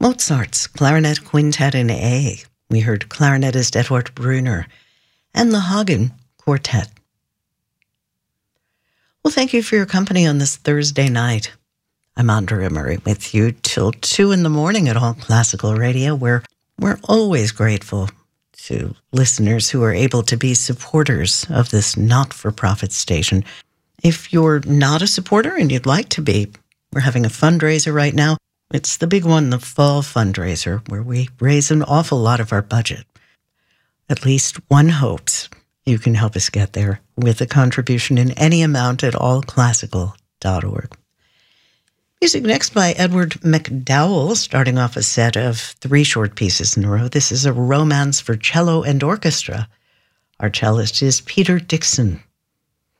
Mozart's Clarinet Quintet in A. We heard clarinetist Edward Brunner and the Hagen Quartet. Well, thank you for your company on this Thursday night. I'm Andrea Murray with you till 2 in the morning at All Classical Radio, where we're always grateful to listeners who are able to be supporters of this not-for-profit station. If you're not a supporter and you'd like to be, we're having a fundraiser right now. It's the big one, the fall fundraiser, where we raise an awful lot of our budget. At least one hopes you can help us get there with a contribution in any amount at allclassical.org. Music next by Edward McDowell, starting off a set of 3 short pieces in a row. This is a romance for cello and orchestra. Our cellist is Peter Dixon.